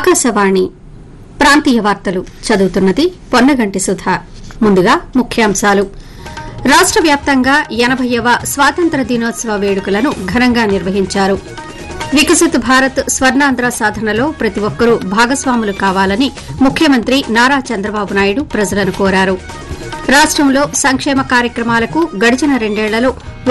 ఆకాశవాణి ప్రాంతీయ వార్తలు చదువుతున్నది పొన్నగంటి సుధా. ముందుగా ముఖ్యాంశాలు. రాష్ట వ్యాప్తంగా 80వ స్వాతంత్ర దినోత్సవ వేడుకలను ఘనంగా నిర్వహించారు. వికసిత్ భారత్ స్వర్ణాంధ్ర సాధనలో ప్రతి ఒక్కరూ భాగస్వాములు కావాలని ముఖ్యమంత్రి నారా చంద్రబాబు నాయుడు ప్రజలను కోరారు. రాష్టంలో సంక్షేమ కార్యక్రమాలకు గడిచిన 2 ఏళ్లలో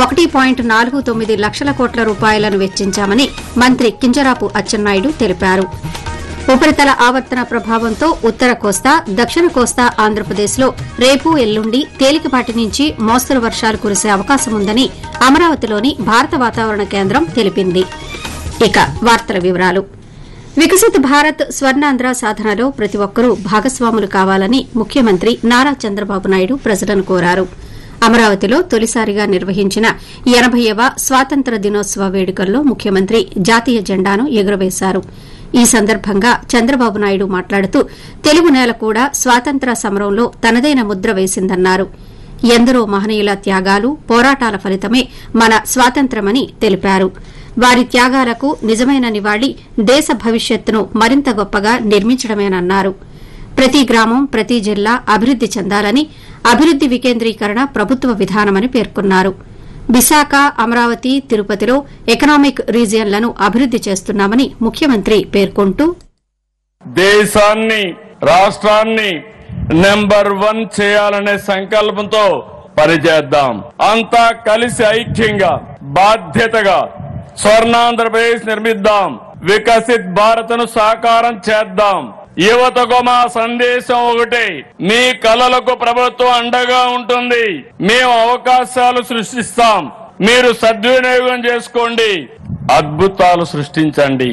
1.49 లక్షల కోట్ల రూపాయలను వెచ్చించామని మంత్రి కింజరాపు అచ్చెన్నాయుడు తెలిపారు. ఉపరితల ఆవర్తన ప్రభావంతో ఉత్తర కోస్తా, దక్షిణ కోస్తా ఆంధ్రప్రదేశ్లో రేపు, ఎల్లుండి తేలికపాటి నుంచి మోస్తరు వర్షాలు కురిసే అవకాశముందని అమరావతిలోని భారత వాతావరణ కేంద్రం తెలిపింది. ఇక వార్తల వివరాలు. వికసిత్ భారత్ స్వర్ణాంధ్ర సాధనలో ప్రతి ఒక్కరూ భాగస్వాములు కావాలని ముఖ్యమంత్రి నారా చంద్రబాబు నాయుడు ప్రజలను కోరారు. అమరావతిలో తొలిసారిగా నిర్వహించిన 80వ స్వాతంత్ర దినోత్సవ వేడుకల్లో ముఖ్యమంత్రి జాతీయ జెండాను ఎగురవేశారు. ఈ సందర్భంగా చంద్రబాబు నాయుడు మాట్లాడుతూ తెలుగు నేల కూడా స్వాతంత్ర సమరంలో తనదైన ముద్ర వేసిందన్నారు. ఎందరో మహనీయుల త్యాగాలు, పోరాటాల ఫలితమే మన స్వాతంత్ర్యమని తెలిపారు. వారి త్యాగాలకు నిజమైన నివాళి దేశ భవిష్యత్తును మరింత గొప్పగా నిర్మించడమేనన్నారు. ప్రతి గ్రామం, ప్రతి జిల్లా అభివృద్ది చెందాలని, అభివృద్ది వికేంద్రీకరణ ప్రభుత్వ విధానమని పేర్కొన్నారు. విశాఖ, అమరావతి, తిరుపతిలో ఎకనామిక్ రీజియన్లను అభివృద్ది చేస్తున్నామని ముఖ్యమంత్రి పేర్కొంటూ దేశాన్ని, రాష్ట్రాన్ని నెంబర్ 1 చేయాలనే సంకల్పంతో పనిచేద్దాం. అంతా కలిసి ఐక్యంగా, బాధ్యతగా స్వర్ణాంధ్రప్రదేశ్ నిర్మిద్దాం. వికసిత్ భారత్ను సాకారం చేద్దాం. యువతకు మా సందేశం ఒకటే: మీ కలలకు ప్రభుత్వం అండగా ఉంటుంది. మేము అవకాశాలు సృష్టిస్తాం, మీరు సద్వినియోగం చేసుకోండి, అద్భుతాలు సృష్టించండి.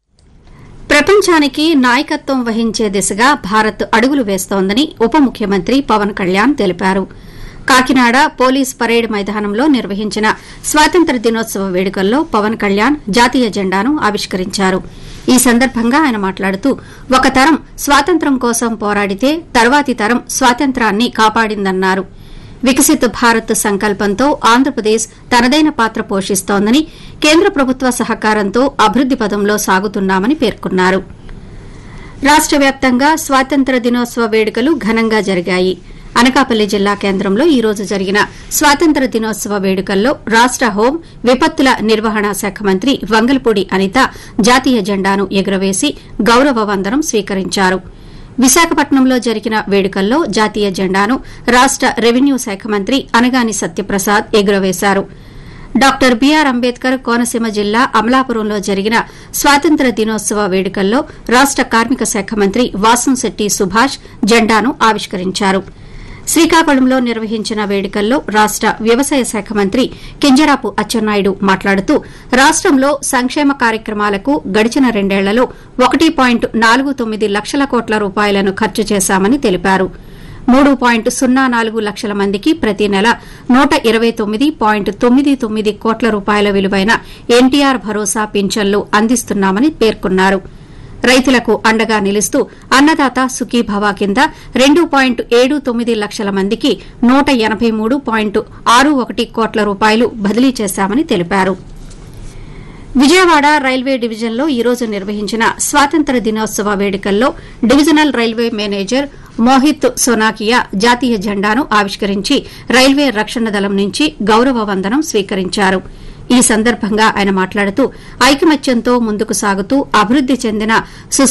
ప్రపంచానికి నాయకత్వం వహించే దిశగా భారత్ అడుగులు వేస్తోందని ఉప ముఖ్యమంత్రి పవన్ కళ్యాణ్ తెలిపారు. కాకినాడ పోలీస్ పరేడ్ మైదానంలో నిర్వహించిన స్వాతంత్ర దినోత్సవ వేడుకల్లో పవన్ కళ్యాణ్ జాతీయ జెండాను ఆవిష్కరించారు. ఈ సందర్భంగా ఆయన మాట్లాడుతూ ఒక తరం స్వాతంత్ర్యం కోసం పోరాడితే తర్వాతి తరం స్వాతంత్ర్యాన్ని కాపాడిందన్నారు. వికసిత్ భారత్ సంకల్పంతో ఆంధ్రప్రదేశ్ తనదైన పాత్ర పోషిస్తోందని, కేంద్ర ప్రభుత్వ సహకారంతో అభివృద్ది పదంలో సాగుతున్నామని పేర్కొన్నారు. రాష్ట వ్యాప్తంగా స్వాతంత్ర దినోత్సవ వేడుకలు ఘనంగా జరిగాయి. అనకాపల్లి జిల్లా కేంద్రంలో ఈ రోజు జరిగిన స్వాతంత్ర దినోత్సవ వేడుకల్లో రాష్ట హోం, విపత్తుల నిర్వహణ శాఖ మంత్రి వంగల్పూడి అనిత జాతీయ జెండాను ఎగురవేసి గౌరవ వందనం స్వీకరించారు. విశాఖపట్నంలో జరిగిన వేడుకల్లో జాతీయ జెండాను రాష్ట రెవెన్యూ శాఖ మంత్రి అనగాని సత్యప్రసాద్ ఎగురవేశారు. డాక్టర్ బీఆర్ అంబేద్కర్ కోనసీమ జిల్లా అమలాపురంలో జరిగిన స్వాతంత్ర దినోత్సవ వేడుకల్లో రాష్ట కార్మిక శాఖ మంత్రి వాసంశెట్టి సుభాష్ జెండాను ఆవిష్కరించారు. శ్రీకాకుళంలో నిర్వహించిన వేడుకల్లో రాష్ట వ్యవసాయ శాఖ మంత్రి కింజరాపు అచ్చెన్నాయుడు మాట్లాడుతూ రాష్టంలో సంక్షేమ కార్యక్రమాలకు గడిచిన 2 ఏళ్లలో 1.49 లక్షల కోట్ల రూపాయలను ఖర్చు చేశామని తెలిపారు. 3.04 లక్షల మందికి ప్రతి నెల 129.99 కోట్ల రూపాయల విలువైన ఎన్టీఆర్ భరోసా పింఛన్లు అందిస్తున్నామని పేర్కొన్నారు. రైతులకు అండగా నిలుస్తూ అన్నదాత సుఖీభవ కింద 2.79 లక్షల మందికి 183.61 కోట్ల రూపాయలు బదిలీ చేశామని తెలిపారు. విజయవాడ రైల్వే డివిజన్లో ఈ రోజు నిర్వహించిన స్వాతంత్ర దినోత్సవ వేడుకల్లో divisional railway manager Mohit Sonakia జాతీయ జెండాను ఆవిష్కరించి రైల్వే రక్షణ దళం నుంచి గౌరవ వందనం స్వీకరించారు. ఈ సందర్భంగా ఆయన మాట్లాడుతూ ఐకమత్యంతో ముందుకు సాగుతూ అభివృద్ది చెందిన